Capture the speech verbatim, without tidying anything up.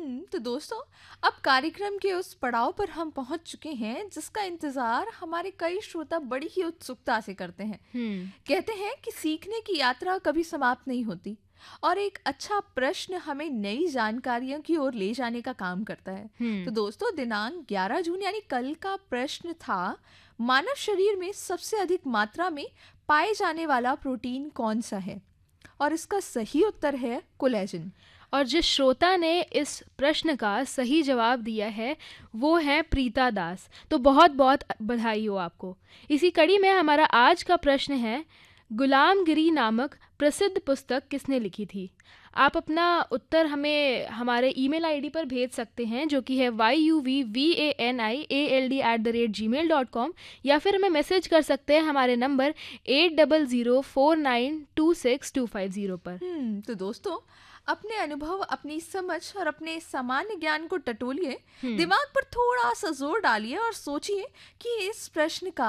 हम्म तो दोस्तों, अब कार्यक्रम के उस पड़ाव पर हम पहुंच चुके हैं जिसका इंतजार हमारे कई श्रोता बड़ी ही उत्सुकता से करते हैं। हुँ, कहते हैं कि सीखने की यात्रा कभी समाप्त नहीं होती, और एक अच्छा प्रश्न हमें नई जानकारियों की ओर ले जाने का काम करता है। तो हुँ। दोस्तों, दिनांक ग्यारह जून यानी कल का प्रश्न था, मानव शरीर में सबसे अधिक मात्रा में पाए जाने वाला प्रोटीन कौन सा है? और इसका सही उत्तर है कोलेजन। और जिस श्रोता ने इस प्रश्न का सही जवाब दिया है, वो हैं प्रीता दास। तो बहुत-बहुत बधाई हो आपको। इसी कड़ी में हमारा आज का प्रश्न है, गुलामगिरी नामक प्रसिद्ध पुस्तक किसने लिखी थी? आप अपना उत्तर हमें हमारे ईमेल आईडी पर भेज सकते हैं, जो कि है why you we V A N I A L D at the rate ji mail dot com, या फिर हमें मैसेज कर सकते हैं हमारे number eight double zero four nine to six to five zero पर। हम्म तो दोस्तों, अपने अनुभव, अपनी समझ और अपने सामान्य ज्ञान को टटोलिए, हुँ। दिमाग पर थोड़ा सा जोर डालिए और सोचिए कि इस प्रश्न का